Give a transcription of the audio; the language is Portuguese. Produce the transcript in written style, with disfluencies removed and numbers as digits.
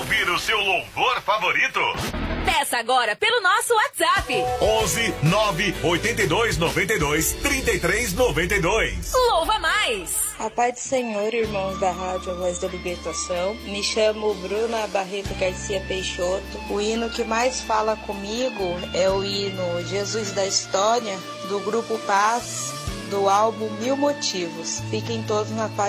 ouvir o seu louvor favorito? Peça agora pelo nosso WhatsApp. 11 9 82 92 33 92. Louva mais! A paz do Senhor, irmãos da Rádio A Voz da Libertação. Me chamo Bruna Barreto Garcia Peixoto. O hino que mais fala comigo é o hino Jesus da História, do Grupo Paz, do álbum Mil Motivos. Fiquem todos na paz.